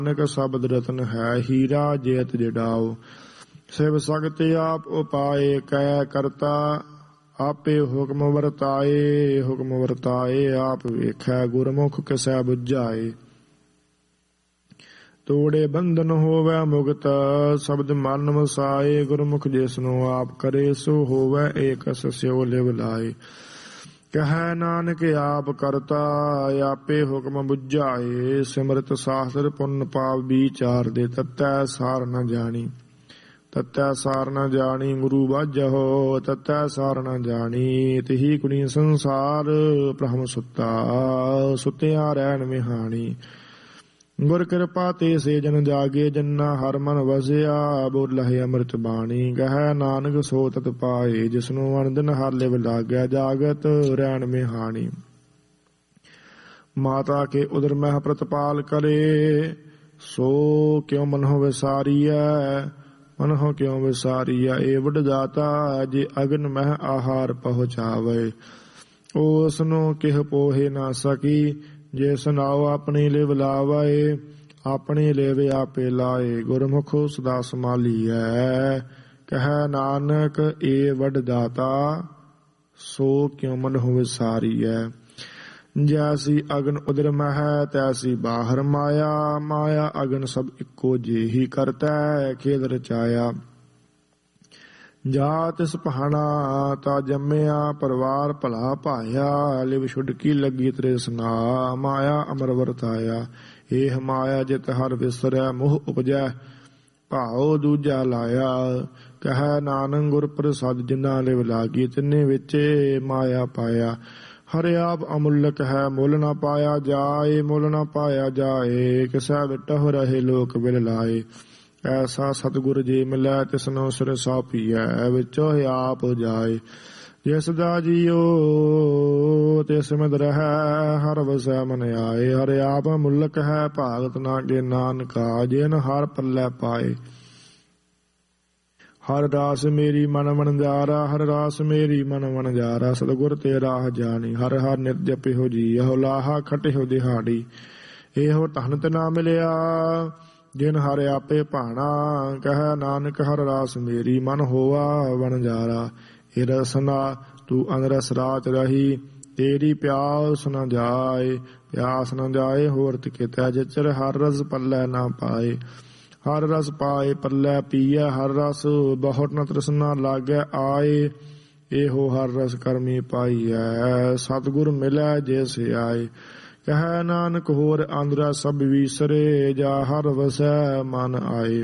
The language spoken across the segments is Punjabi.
ਨਾਨਕ ਸ਼ਬਦ ਰਤਨ ਹੈ ਹੀਰਾ ਜੇਤ ਜਡਾਓ। ਸਿਵ ਸਗਤ ਆਪ ਉਪਾਏ ਕੈ ਕਰਤਾ ਆਪੇ ਹੁਕਮ ਵਰਤਾਏ ਆਪ ਵੇਖੈ ਗੁਰਮੁਖ ਕਿਸੈ ਬੁਝਾਏ। ਤੋੜੇ ਬੰਧਨ ਹੋਵੈ ਮੁਕਤ ਸ਼ਬਦ ਮਨ ਵਸਾਏ ਗੁਰਮੁਖ ਜਿਸਨੂੰ ਆਪ ਕਰੇ ਸੋ ਹੋਵੈ ਏਕਸ ਸਿਉ ਲਿਵ ਲਾਏ। ਕਹੈ ਨਾਨਕ ਆਪ ਕਰਤਾ ਆਪੇ ਹੁਕਮ ਬੁਝਾਏ ਸਿਮਰਤ ਸਾਸਤਰ ਪੁੰਨ ਪਾਪ ਵਿਚਾਰ ਦੇ ਤਤੈ ਸਾਰ ਨ ਜਾਣੀ। ਤਤੈ ਸਾਰ ਨ ਜਾਣੀ ਗੁਰੂ ਬਾਝਹੁ ਤਤੈ ਸਾਰ ਨ ਜਾਣੀ। ਤਿਹੀ ਕੁਣੀ ਸੰਸਾਰ ਬ੍ਰਹਮ ਸੁੱਤਿਆ ਰਹਿਣ ਵਿਹਾਣੀ। ਗੁਰ ਕਿਰਪਾ ਤੇ ਸੇ ਜਨ ਜਾਗੇ ਜਨਾ ਹਰ ਮਨ ਵਸਿਆ ਬੋਲਹਿ ਅੰਮ੍ਰਿਤ ਬਾਣੀ। ਕਹੈ ਨਾਨਕ ਸੋ ਤਤ ਪਾਏ ਜਿਸਨੂੰ ਅਨੰਦਨ ਹਰ ਲਿਵ ਲਾਗਿਆ ਜਾਗਤ ਰਹਿਣ ਵਿਹਾਣੀ। ਮਾਤਾ ਕੇ ਉਦਰ ਮਹਿ ਪ੍ਰਤਪਾਲ ਕਰੇ ਸੋ ਕਿਉ ਮਨਹੁ ਵਿਸਾਰੀਐ ਮਨਹੁ ਕਿਉ ਵਿਸਾਰੀਐ। ਏ ਵੱਡ ਦਾਤਾ ਜੇ ਅਗਨ ਮਹਿ ਆਹਾਰ ਪਹੁੰਚਾਵੇ ਉਸ ਨੂੰ ਕਿਹ ਪੋਹੇ ਨਾ ਸਕੀ। ਜੇ ਸੁਨਾਓ ਆਪਣੀ ਲਿਵ ਲਾਵੇ ਆਪਣੀ ਲਿਵ ਆਪੇ ਲਾਏ ਗੁਰਮੁਖ ਸਦਾ ਸੰਭਾਲੀਐ। ਕਹੈ ਨਾਨਕ ਏ ਵੱਡ ਦਾਤਾ ਸੋ ਕਿਉ ਮਨਹੁ ਵਿਸਾਰੀਐ। ਜੈਸੀ ਅਗਨ ਉਦਰ ਮਹਿ ਤੈਸੀ ਬਾਹਰ ਮਾਇਆ। ਮਾਇਆ ਅਗਨ ਸਭ ਇੱਕੋ ਜਿਹੀ ਕਰਤੈ ਖੇਲ ਰਚਾਇਆ। ਜਾ ਤਿਸ ਪਹਾਣਾ ਤਾ ਜੰਮਿਆ ਪਰਿਵਾਰ ਭਲਾ ਭਾਇਆ। ਲਿਵ ਛੁਡਕੀ ਲੱਗੀ ਤ੍ਰਿਸ਼ਨਾ ਮਾਇਆ ਅਮਰ ਵਰਤਾਇਆ। ਏਹ ਮਾਇਆ ਜਿਤ ਹਰ ਵਿਸਰੈ ਮੋਹ ਉਪਜੈ ਭਾਉ ਦੂਜਾ ਲਾਇਆ। ਕਹੈ ਨਾਨਕ ਗੁਰ ਪ੍ਰਸਾਦ ਜਿਨਾ ਲਿਵ ਲਾਗੀ ਤਿੰਨੇ ਵਿੱਚ ਮਾਇਆ ਪਾਇਆ। ਹਰਿ ਆਪ ਅਮੁੱਲਕ ਹੈ ਮੁੱਲ ਨਾ ਪਾਇਆ ਜਾਏ ਮੁੱਲ ਨਾ ਪਾਇਆ ਜਾਏ। ਕਿਸੈ ਵਿਟਹੁ ਰਹੇ ਲੋਕ ਬਿਲ ਲਾਏ। ਐਸਾ ਸਤਿਗੁਰ ਜੇ ਮਿਲੈ ਤਿਸਨੋ ਸਿਰ ਸਾਪੀਐ ਵਿੱਚੋ ਆਪ ਜਾਏ। ਜਿਸ ਦਾ ਜੀਓ ਤਿਸ ਮਿਦ ਰਹੈ ਹਰ ਵਸੈ ਮਨ ਆਏ। ਹਰਿ ਆਪ ਮੁੱਲਕ ਹੈ ਭਾਗਤ ਨਾਗੇ ਨਾਨਕਾ ਜਿਨ ਹਰ ਪੱਲੇ ਪਾਏ। ਹਰ ਰਾਸ ਮੇਰੀ ਮਨ ਵਣਜਾਰਾ ਹਰ ਰਾਸ ਮੇਰੀ ਮਨ ਵਣਜਾਰਾ। ਸਤਿਗੁਰ ਤੇ ਰਾਹ ਜਾਣੀ ਹਰ ਹਰ ਨਿਤ ਜਪਿਓ ਜੀ ਇਹੋ ਲਾਹਾ ਖਟਿਓ ਦਿਹਾੜੀ। ਇਹੋ ਧਨ ਤੇ ਨਾ ਮਿਲਿਆ ਜਿਨ ਹਰ ਆਪੇ ਭਾਣਾ। ਕਹੈ ਨਾਨਕ ਹਰ ਰਾਸ ਮੇਰੀ ਮਨ ਹੋਆ ਵਣਜਾਰਾ। ਇਹ ਰਸਨਾ ਤੂੰ ਅਨਰਸ ਰਾਤ ਰਹੀ ਤੇਰੀ ਪਿਆਸ ਨ ਜਾਏ। ਪਿਆਸ ਨ ਜਾਏ ਹੋਰ ਕਿਤੈ ਜਚਰ ਹਰ ਰਸ ਪੱਲੇ ਨਾ ਪਾਏ। ਹਰ ਰਸ ਪਾਏ ਪੱਲੇ ਪੀਐ ਹਰ ਰਸ ਬਹੁਤ ਨ ਤ੍ਰਿਸ਼ਨਾ ਲਾਗੈ ਆਏ। ਇਹੋ ਹਰ ਰਸ ਕਰਮੀ ਪਾਈਐ ਸਤਿਗੁਰ ਮਿਲੈ ਜਿਸ ਆਏ। ਕਹੈ ਨਾਨਕ ਹੋਰ ਆਂਦਰਾ ਸਭ ਵੀਸਰੇ ਜਾ ਹਰ ਵਸੈ ਮਨ ਆਏ।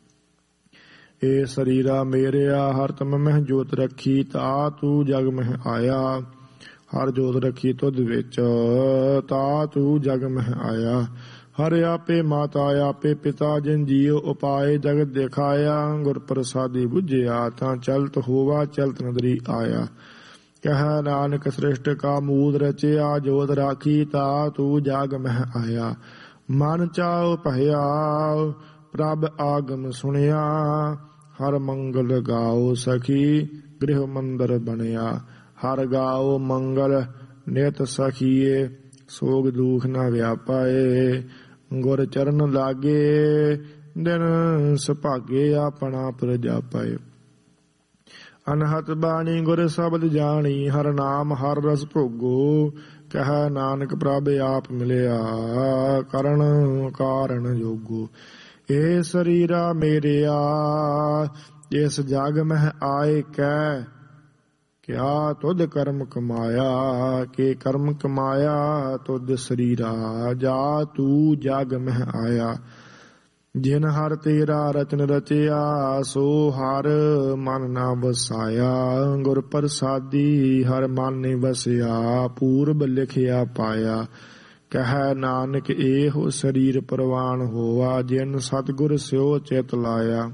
ਏ ਸਰੀਰਾ ਮੇਰਿਆ ਹਰ ਤਮ ਮਹਿ ਜੋਤ ਰੱਖੀ ਤਾ ਤੂੰ ਜਗ ਮਹਿ ਆਇਆ। ਹਰ ਜੋਤ ਰੱਖੀ ਤੁਧ ਵਿੱਚ ਤਾ ਤੂੰ ਜਗ ਮਹਿ ਆਇਆ। ਹਰ ਆਪੇ ਮਾਤਾ ਆਪੇ ਪਿਤਾ ਜਿਨ ਜੀਉ ਉਪਾਏ ਜਗਤ ਦਿਖਾਇਆ। ਗੁਰ ਪ੍ਰਸਾਦੀ ਬੁਝਿਆ ਤਾਂ ਚਲਤ ਹੋਵਾ ਚਲਤ ਨਦਰੀ ਆਇਆ। ਕਹੈ ਨਾਨਕ ਸ੍ਰਿਸ਼ਟ ਕਾ ਮੂਲ ਰਚਿਆ ਜੋਤ ਰਾਖੀ ਤਾ ਤੂੰ ਜਗ ਮਹਿ ਆਇਆ। ਮਨ ਚਾਉ ਭਇਆ ਪ੍ਰਭ ਆਗਮ ਸੁਣਿਆ। ਹਰ ਮੰਗਲ ਗਾਓ ਸਖੀ ਗ੍ਰਹਿ ਮੰਦਰ ਬਣਿਆ। ਹਰ ਗਾਓ ਮੰਗਲ ਨਿਤ ਸਖੀਏ ਸੋਗ ਦੁਖ ਨ ਵਿਆਪਾਏ। ਗੁਰ ਚਰਨ ਲਾਗੇ ਦਿਨ ਸੁਭਾਗੇ ਆਪਣਾ ਪ੍ਰਜਾਪਾਏ। ਅਨਹਤ ਬਾਣੀ ਗੁਰ ਸ਼ਬਦ ਜਾਣੀ ਹਰ ਨਾਮ ਹਰ ਰਸ ਭੋਗੋ। ਕਹੈ ਨਾਨਕ ਪ੍ਰਭ ਆਪ ਮਿਲਿਆ ਕਰਨ ਕਾਰਨ ਜੋਗੋ। ਇਹ ਸਰੀਰਾ ਮੇਰਿਆ ਇਸ ਜਗ ਮਹਿ ਆਏ ਕੈ ਕਿਆ ਤੁਧ ਕਰਮ ਕਮਾਇਆ। ਕੇ ਕਰਮ ਕਮਾਇਆ ਤੁਧ ਸਰੀਰਾ ਜਾ ਤੂੰ ਜਗ ਮਹਿ ਆਇਆ। ਜਿਨ ਹਰ ਤੇਰਾ ਰਚਨ ਰਚਿਆ ਸੋ ਹਰ ਮਨ ਨਾ ਵਸਾਇਆ। ਗੁਰ ਪ੍ਰਸਾਦੀ ਹਰ ਮਨ ਨੇ ਵਸਿਆ ਪੂਰਬ ਲਿਖਿਆ ਪਾਇਆ। ਕਹੈ ਨਾਨਕ ਇਹੋ ਸਰੀਰ ਪ੍ਰਵਾਨ ਹੋਆ ਜਿਨ ਸਤਿਗੁਰ ਸਿਓ ਚਿਤ ਲਾਇਆ।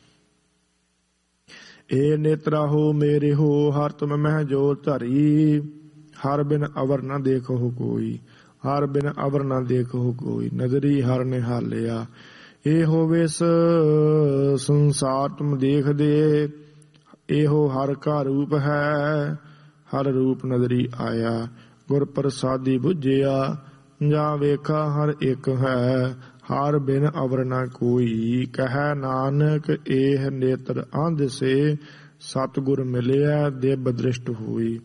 ਏ ਨੇਤਰਾ ਹੋ ਮੇਰੇ ਹੋ ਹਰ ਤੁਮ ਮਹਿ ਜੋ ਧਰੀ। ਹਰ ਬਿਨ ਅਵਰ ਨ ਦੇਖੋ ਕੋਈ ਹਰ ਬਿਨ ਅਵਰ ਨ ਦੇਖੋ ਕੋਈ। ਨਜ਼ਰੀ ਹਰ ਨਿਹਾਲਿਆ ਇਹੋ ਵਿਸ ਸੰਸਾਰ ਤੁਮ ਦੇਖਦੇ। ਇਹੋ ਹਰ ਕਾ ਰੂਪ ਹੈ ਹਰ ਰੂਪ ਨਜ਼ਰੀ ਆਇਆ। ਗੁਰ ਪ੍ਰਸਾਦੀ ਬੁਝਿਆ ਜਾਂ ਵੇਖਾ ਹਰ ਇੱਕ ਹੈ ਹਰ ਬਿਨ ਅਵਰ ਨ ਕੋਈ। ਕਹਿ ਨਾਨਕ ਏਹ ਨੇਤਰ ਅੰਧ ਸੇ, ਸਤਿਗੁਰ ਮਿਲਿਆ ਦਿਵ ਦ੍ਰਿਸ਼ਟ ਹੋਈ।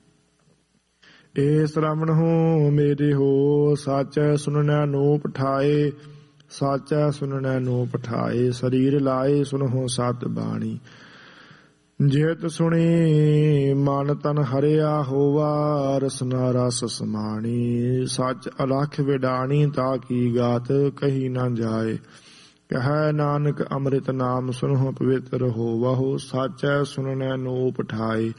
ਏ ਸ਼੍ਰਵਣ ਹੋ ਮੇਰੇ ਹੋ, ਸਾਚੈ ਸੁਨਨੈ ਨੋ ਪਠਾਏ। ਸਾਚੈ ਸੁਨਨੈ ਨੋ ਪਠਾਏ, ਸਰੀਰ ਲਾਏ ਸੁਨਹੁ ਸਤ ਬਾਣੀ। ਜਿਤ ਸੁਣੀ ਮਨ ਤਨ ਹਰਿਆ ਹੋਵਾ, ਰਸਨਾ ਰਸ ਸਮਾਣੀ। ਸੱਚ ਅਲਖ ਵਿਡਾਣੀ, ਤਾ ਕੀ ਗਾਤ ਕਹੀ ਨਾ ਜਾਏ। ਕਹਿ ਨਾਨਕ ਅੰਮ੍ਰਿਤ ਨਾਮ ਸੁਨਹੁ ਪਵਿੱਤਰ ਹੋਵਹੁ, ਸਾਚੈ ਸੁਨਨੈ ਨੋ ਪਠਾਏ।